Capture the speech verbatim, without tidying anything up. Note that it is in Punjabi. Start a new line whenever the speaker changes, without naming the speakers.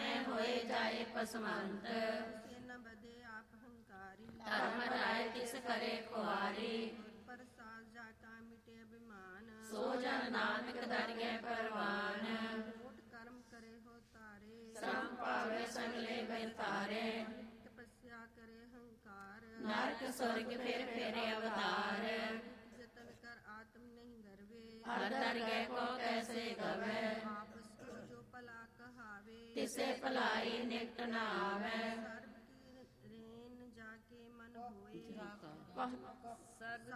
ਮੈਂ ਹੋਏ ਜਾਏ ਪਸਮੰਤ।
ਕਿਸੇ ਨ ਬਦੇ ਆਪ ਹੰਕਾਰੀ,
ਧਰਮ ਰਾਏ ਤਿਸ ਕਰੇ ਖੁਆਰੀ।
ਪ੍ਰਸਾਦ ਜਾ ਕਾ ਮਿਟੇ ਅਭਿਮਾਨ,
ਸੋ ਜਨ ਨਾਨਕ ਦਰਿਐ ਪਰਵਾਨ।
ਕੋਟ ਕਰਮ ਕਰੇ ਹੋ ਤਾਰੇ,
ਸ਼ਰਮ ਪਾਵੇ ਸਗਲੇ ਬਿਰਤਾਰੇ।
ਤਪੱਸਿਆ ਕਰੇ ਹੰਕਾਰ,
ਨਰਕ ਸੁਰਗ ਫਿਰ ਫੇਰੇ ਅਵਤਾਰ।
ਜਤਨ ਕਰ ਆਤਮ ਨਹੀਂ ਗਰਵੇ,
ਹਰ ਦਰਗਹਿ ਕੋ ਕੈਸੇ ਗਵੈ।
ਆਪਸ ਕੋ ਜੋ ਭਲਾ ਕਹਾਵੇ,
ਤਿਸੇ ਭਲਾਈ ਨਿਕਟ ਨ ਆਵੈ।
ਸਰਬ ਕੀ ਰੇਨ ਜਾ ਕੇ ਮਨ ਹੋਏ,
ਵਾਹ
ਸਰਬ